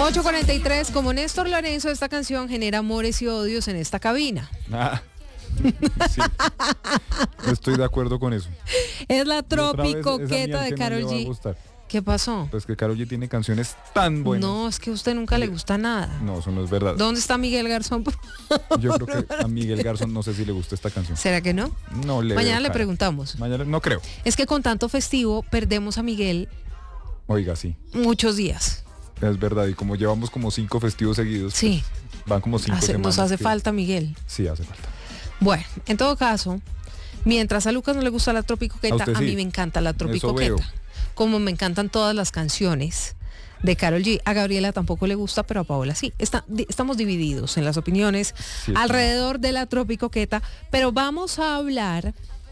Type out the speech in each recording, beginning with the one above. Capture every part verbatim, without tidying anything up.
ocho cuarenta y tres, como Néstor Lorenzo, esta canción genera amores y odios en esta cabina. Ah, sí. Estoy de acuerdo con eso. Es la Y otra vez, tropicoqueta esa de miel que no Karol le va a G. gustar. ¿Qué pasó? Pues que Karol G tiene canciones tan buenas. No, es que a usted nunca le gusta nada. No, eso no es verdad. ¿Dónde está Miguel Garzón? Yo creo que a Miguel Garzón no sé si le gusta esta canción. ¿Será que no? No le Mañana veo le cara. preguntamos. Mañana no creo. Es que con tanto festivo perdemos a Miguel Oiga, sí. muchos días. Es verdad. Y como llevamos como cinco festivos seguidos. Sí. pues, van como cinco Hace- semanas. nos hace que- falta Miguel. Sí, hace falta. Bueno, en todo caso, mientras a Lucas no le gusta la A tropicoqueta, usted a, sí. mí me encanta la Eso tropicoqueta. veo. Como me encantan todas las canciones de Karol G. A Gabriela tampoco le gusta, pero a Paola sí. Está- di- estamos divididos en las opiniones Sí, alrededor de la tropicoqueta, pero vamos a hablar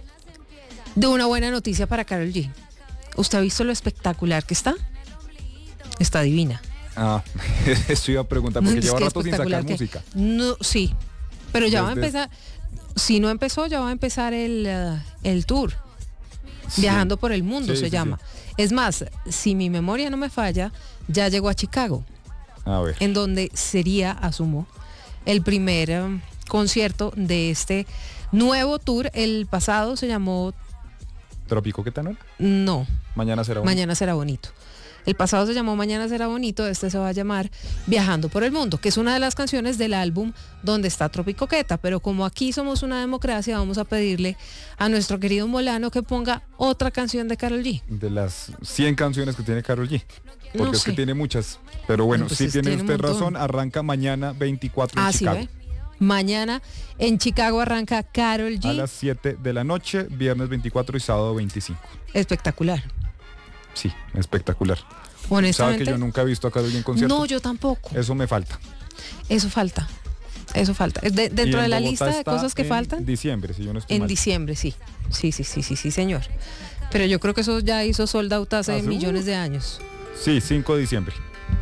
de una buena noticia para Karol G. ¿Usted ha visto lo espectacular que está? Está divina. Ah, eso iba a preguntar porque Es lleva que rato sin espectacular sacar que- música. No, sí, pero ya va a Desde- empezar. Si no empezó, ya va a empezar el, eh, el tour. Sí. Viajando por el mundo Sí, se sí, llama. Es más, si mi memoria no me falla, ya llegó a Chicago, A ver. en donde sería, asumo, el primer eh, concierto de este nuevo tour. El pasado se llamó ¿Tropicoqueta no era? No, Mañana será un... Mañana será bonito. El pasado se llamó Mañana será bonito, este se va a llamar Viajando por el mundo, que es una de las canciones del álbum donde está Tropicoqueta, pero como aquí somos una democracia, vamos a pedirle a nuestro querido Molano que ponga otra canción de Karol G. De las cien canciones que tiene Karol G. Porque No es sé. que tiene muchas. Pero bueno, No, pues sí es- tiene tiene un usted montón. razón. Arranca mañana veinticuatro en Ah, sí, Chicago. ve. Mañana en Chicago arranca Karol A G. las siete de la noche, viernes veinticuatro y sábado veinticinco. Espectacular. Sí, espectacular. ¿Sabe Honestamente. que yo nunca he visto a Karol G en concierto? No, yo tampoco. Eso me falta. Eso falta. Eso falta. Es de- Y dentro en de la Bogotá lista de está cosas que en faltan. diciembre, si yo no estoy En mal. diciembre, sí. Sí, sí, sí, sí, sí, señor. Pero yo creo que eso ya hizo sold out hace ¿Ah, seguro? millones de años. Sí, cinco de diciembre.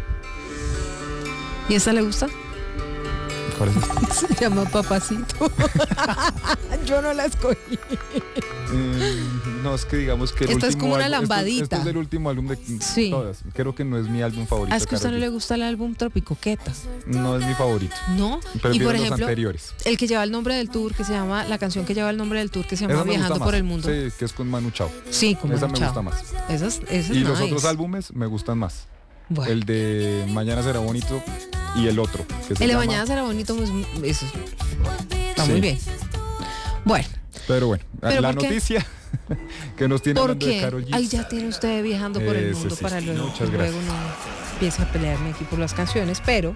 ¿Y esta le gusta? ¿Cuál es este? Se llama Papacito. Yo no la escogí. Eh, no, es que digamos que el Esto es último como una álbum- esto- lambadita. Esto, es del último álbum de Sí. todas. Creo que no es mi álbum favorito. Ah, es que a de usted no Karol le G. gusta el álbum Tropicoqueta. No es mi favorito. ¿No? Prefiero Y por los ejemplo, anteriores. el que lleva el nombre del tour, que se llama, la canción que lleva el nombre del tour, que se llama Esa me gusta Viajando más. por el Mundo. Sí, que es con Manu Chao. Sí, como Esa no, me chao. gusta más. Esa es, esa es Y los nice. otros álbumes me gustan más. Bueno. El de Mañana será bonito y el otro. Que se El de llama- Mañana será bonito, pues, eso está Sí. muy bien. Bueno, Pero bueno, ¿Pero la por qué? noticia que nos tiene hablando de porque Karol G. ahí ya tiene usted Viajando por el Ese Mundo sí. para luego, Muchas luego gracias. no empiece a pelearme aquí por las canciones, pero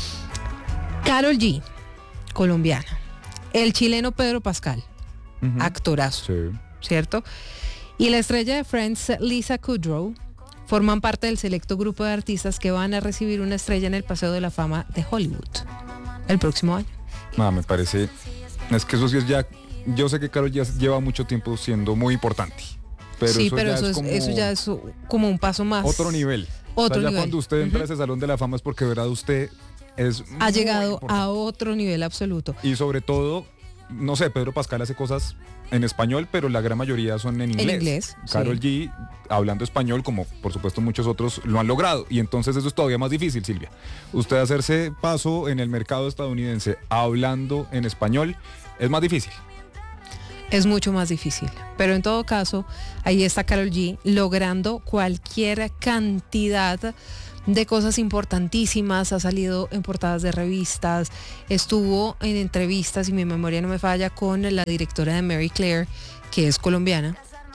Karol G, colombiana, el chileno Pedro Pascal, Ujú. actorazo, Sí. ¿cierto? Y la estrella de Friends, Lisa Kudrow, forman parte del selecto grupo de artistas que van a recibir una estrella en el Paseo de la Fama de Hollywood el próximo año. No, me parece. Es que eso sí es ya. Yo sé que Karol ya lleva mucho tiempo siendo muy importante. Pero sí, eso pero ya eso, es es, como eso ya es como un paso más. otro nivel. Otro O sea, ya nivel. cuando usted entra Ujú. a ese salón de la fama es porque, verdad, usted es. Ha muy llegado importante. a otro nivel absoluto. Y sobre todo, no sé, Pedro Pascal hace cosas en español, pero la gran mayoría son en inglés. inglés, Karol G, hablando español, como por supuesto muchos otros lo han logrado. Y entonces eso es todavía más difícil, Silvia. Usted hacerse paso en el mercado estadounidense hablando en español es más difícil. Es mucho más difícil. Pero en todo caso, ahí está Karol G logrando cualquier cantidad de cosas importantísimas. Ha salido en portadas de revistas, estuvo en entrevistas, si mi memoria no me falla, con la directora de Mary Claire, que es colombiana.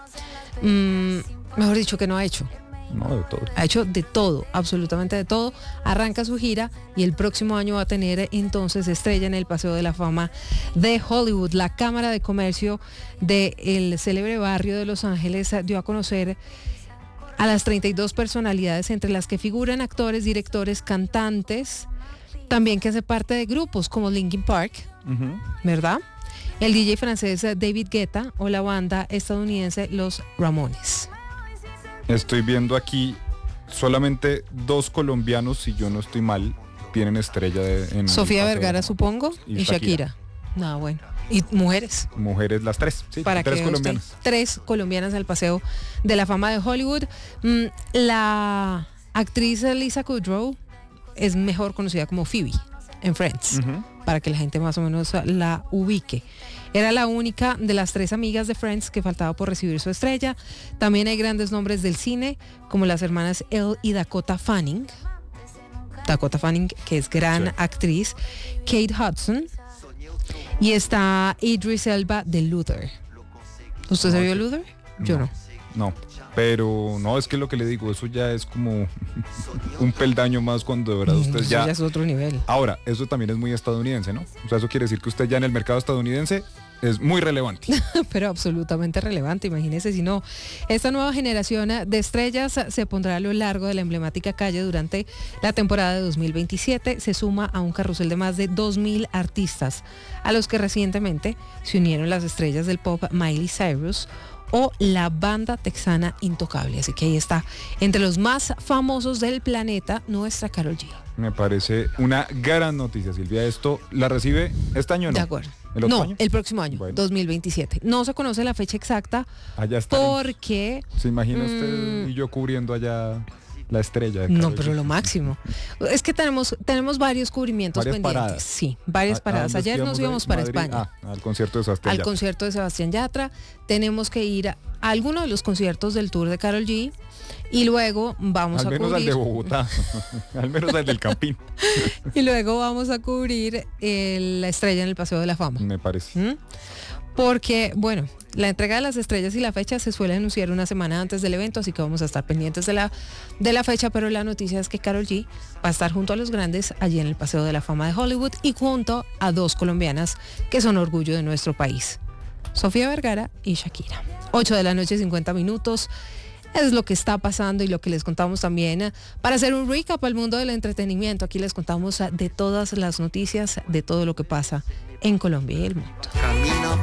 Mm, mejor dicho, que no ha hecho. No, de todo. Ha hecho de todo, absolutamente de todo. Arranca su gira y el próximo año va a tener entonces estrella en el Paseo de la Fama de Hollywood. La Cámara de Comercio del célebre barrio de Los Ángeles dio a conocer a las treinta y dos personalidades, entre las que figuran actores, directores, cantantes, también que hace parte de grupos como Linkin Park, Ujú. ¿verdad? El D J francés David Guetta o la banda estadounidense Los Ramones. Estoy viendo aquí solamente dos colombianos, si yo no estoy mal, tienen estrella de, en Sofía el Paseo Vergara, de la Fama. supongo, y, Y Shakira. Shakira. No, bueno. Y mujeres. Mujeres las tres, sí, Para tres que vea usted, colombianas. tres colombianas al Paseo de la Fama de Hollywood. Mm, la actriz Lisa Kudrow es mejor conocida como Phoebe en Friends, uh-huh. para que la gente más o menos la ubique. Era la única de las tres amigas de Friends que faltaba por recibir su estrella. También hay grandes nombres del cine, como las hermanas Elle y Dakota Fanning. Dakota Fanning, que es gran sí. actriz. Kate Hudson. Y está Idris Elba de Luther. ¿Usted no, se vio Luther? Yo no. No. no. Pero no, es que lo que le digo, eso ya es como un peldaño más cuando de verdad usted eso ya... ya es otro nivel. Ahora, eso también es muy estadounidense, ¿no? O sea, eso quiere decir que usted ya en el mercado estadounidense es muy relevante. Pero absolutamente relevante, imagínese si no. Esta nueva generación de estrellas se pondrá a lo largo de la emblemática calle durante la temporada de dos mil veintisiete. Se suma a un carrusel de más de dos mil artistas, a los que recientemente se unieron las estrellas del pop Miley Cyrus o la banda texana Intocable. Así que ahí está, entre los más famosos del planeta, nuestra Karol G. Me parece una gran noticia, Silvia. ¿Esto la recibe este año o no? De acuerdo. ¿El no, año? el próximo año, bueno. dos mil veintisiete. No se conoce la fecha exacta. Allá está. Porque... ¿Se imagina usted mmm, y yo cubriendo allá la estrella de Karol No, pero lo máximo. Es que tenemos tenemos varios cubrimientos varias pendientes. Paradas. Sí, varias ¿A, paradas. a Ayer nos íbamos para Madrid? España. Ah, al concierto de Sebastián Al Yatra. concierto de Sebastián Yatra. Tenemos que ir a alguno de los conciertos del tour de Karol G. Y luego vamos al a menos cubrir... al de Bogotá, al menos al del Campín. Y luego vamos a cubrir el, la estrella en el Paseo de la Fama. Me parece. ¿Mm? Porque, bueno, la entrega de las estrellas y la fecha se suele anunciar una semana antes del evento, así que vamos a estar pendientes de la, de la fecha, pero la noticia es que Karol G va a estar junto a los grandes allí en el Paseo de la Fama de Hollywood y junto a dos colombianas que son orgullo de nuestro país, Sofía Vergara y Shakira. ocho de la noche, cincuenta minutos. Es lo que está pasando y lo que les contamos también. Para hacer un recap al mundo del entretenimiento, aquí les contamos de todas las noticias, de todo lo que pasa en Colombia y el mundo. Camino